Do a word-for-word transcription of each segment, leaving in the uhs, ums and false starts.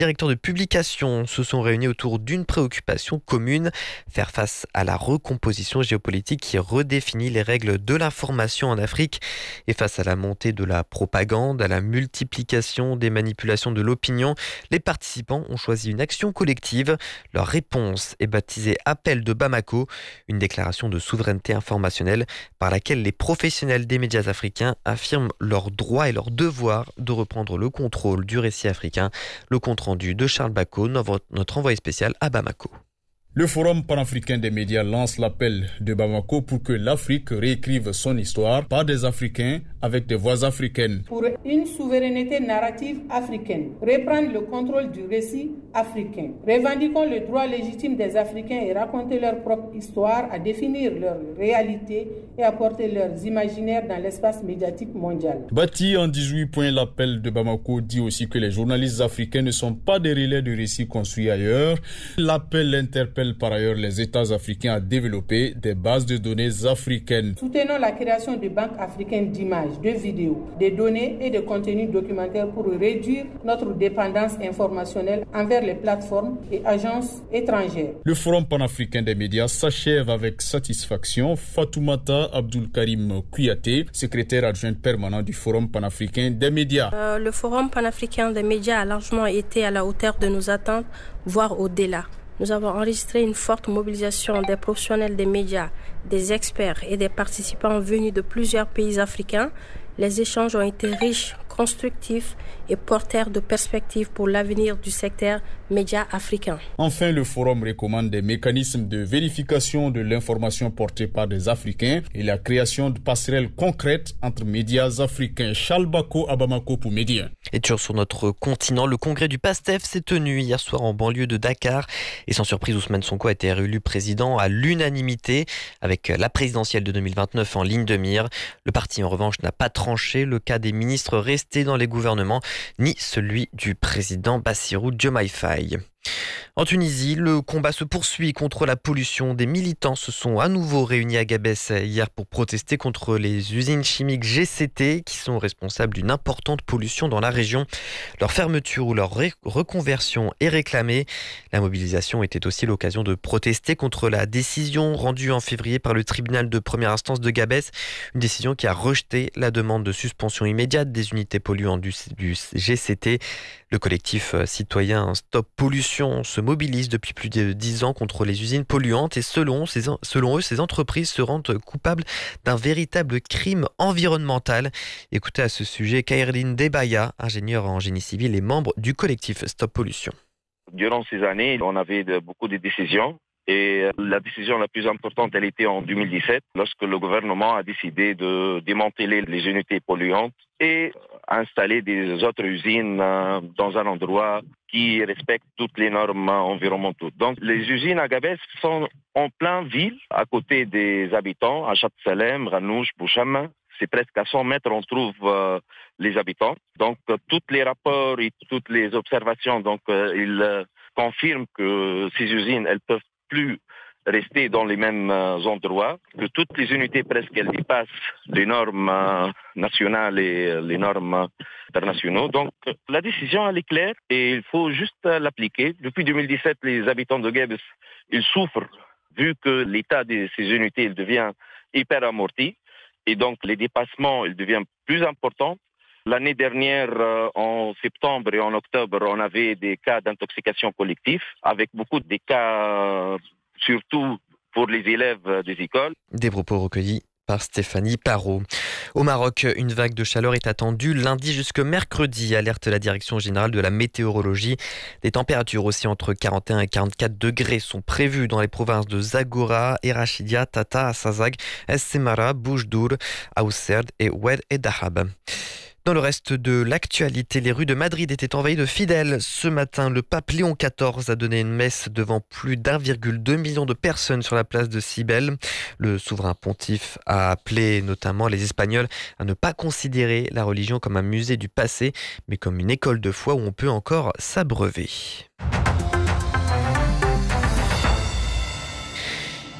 Les directeurs de publication se sont réunis autour d'une préoccupation commune, faire face à la recomposition géopolitique qui redéfinit les règles de l'information en Afrique et face à la montée de la propagande, à la multiplication des manipulations de l'opinion. Les participants ont choisi une action collective. Leur réponse est baptisée Appel de Bamako, une déclaration de souveraineté informationnelle par laquelle les professionnels des médias africains affirment leur droit et leur devoir de reprendre le contrôle du récit africain. Le compte rendu de Charles Bacot, notre envoyé spécial à Bamako. Le Forum panafricain des médias lance l'appel de Bamako pour que l'Afrique réécrive son histoire par des Africains avec des voix africaines. Pour une souveraineté narrative africaine, reprendre le contrôle du récit africain. Revendiquons le droit légitime des Africains et raconter leur propre histoire, à définir leur réalité et à porter leurs imaginaires dans l'espace médiatique mondial. Bâti en dix-huit points, l'appel de Bamako dit aussi que les journalistes africains ne sont pas des relais de récits construits ailleurs. L'appel interpelle par ailleurs les États africains à développer des bases de données africaines. Soutenons la création de banques africaines d'images, de vidéos, de données et de contenus documentaires pour réduire notre dépendance informationnelle envers les plateformes et agences étrangères. Le Forum panafricain des médias s'achève avec satisfaction. Fatoumata Abdul Karim Kouyaté, secrétaire adjointe permanent du Forum panafricain des médias. Euh, le Forum panafricain des médias a largement été à la hauteur de nos attentes, voire au-delà. Nous avons enregistré une forte mobilisation des professionnels des médias, des experts et des participants venus de plusieurs pays africains. Les échanges ont été riches, constructifs et porteurs de perspectives pour l'avenir du secteur média africain. Enfin, le forum recommande des mécanismes de vérification de l'information portée par des Africains et la création de passerelles concrètes entre médias africains. Charles Bacot à Bamako pour Média. Et toujours sur notre continent, le congrès du PASTEF s'est tenu hier soir en banlieue de Dakar. Et sans surprise, Ousmane Sonko a été réélu président à l'unanimité avec la présidentielle de deux mille vingt-neuf en ligne de mire. Le parti, en revanche, n'a pas tranché le cas des ministres restés dans les gouvernements, ni celui du président Bassirou Diomaye Faye. En Tunisie, le combat se poursuit contre la pollution. Des militants se sont à nouveau réunis à Gabès hier pour protester contre les usines chimiques G C T qui sont responsables d'une importante pollution dans la région. Leur fermeture ou leur ré- reconversion est réclamée. La mobilisation était aussi l'occasion de protester contre la décision rendue en février par le tribunal de première instance de Gabès, une décision qui a rejeté la demande de suspension immédiate des unités polluantes du, du G C T. Le collectif citoyen Stop Pollution se mobilise depuis plus de dix ans contre les usines polluantes et selon, ces, selon eux, ces entreprises se rendent coupables d'un véritable crime environnemental. Écoutez à ce sujet Khairline Debaya, ingénieur en génie civil et membre du collectif Stop Pollution. Durant ces années, on avait de, beaucoup de décisions. Et la décision la plus importante, elle était en deux mille dix-sept, lorsque le gouvernement a décidé de démanteler les unités polluantes et installer des autres usines dans un endroit qui respecte toutes les normes environnementales. Donc les usines à Gabès sont en plein ville, à côté des habitants, à Chat Salem, Ranouch, Boucham. C'est presque à cent mètres, on trouve euh, les habitants. Donc euh, tous les rapports et toutes les observations, donc euh, ils euh, confirment que ces usines, elles peuvent plus rester dans les mêmes euh, endroits, que toutes les unités presque elles dépassent les normes euh, nationales et euh, les normes internationales. Donc euh, la décision elle est claire et il faut juste euh, l'appliquer. Depuis deux mille dix-sept, les habitants de Gabès, ils souffrent vu que l'état de ces unités il devient hyper amorti et donc les dépassements ils deviennent plus importants. L'année dernière, euh, en septembre et en octobre, on avait des cas d'intoxication collective, avec beaucoup de cas, euh, surtout pour les élèves des écoles. Des propos recueillis par Stéphanie Parot. Au Maroc, une vague de chaleur est attendue lundi jusque mercredi, alerte la Direction générale de la météorologie. Des températures aussi entre quarante et un et quarante-quatre degrés sont prévues dans les provinces de Zagora, Erachidia, Tata, Assazag, Es Semara, Boujdour, Aousserd et Oued et Dahab. Dans le reste de l'actualité, les rues de Madrid étaient envahies de fidèles. Ce matin, le pape Léon quatorze a donné une messe devant plus d'un virgule deux million de personnes sur la place de Cibele. Le souverain pontife a appelé notamment les Espagnols à ne pas considérer la religion comme un musée du passé, mais comme une école de foi où on peut encore s'abreuver.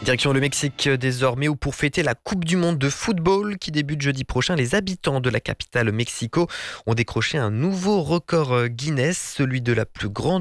Direction le Mexique désormais, où pour fêter la Coupe du Monde de football qui débute jeudi prochain, les habitants de la capitale Mexico ont décroché un nouveau record Guinness, celui de la plus grande